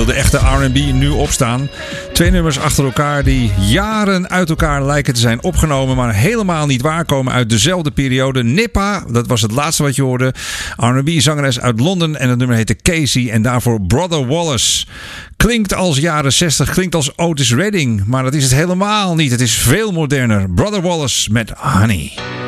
de echte R&B nu opstaan. 2 nummers achter elkaar die jaren uit elkaar lijken te zijn opgenomen, maar helemaal niet waar, komen uit dezelfde periode. Nippa, dat was het laatste wat je hoorde. R&B-zangeres uit Londen en het nummer heette Casey en daarvoor Brother Wallace. Klinkt als jaren 60, klinkt als Otis Redding, maar dat is het helemaal niet. Het is veel moderner. Brother Wallace met Honey.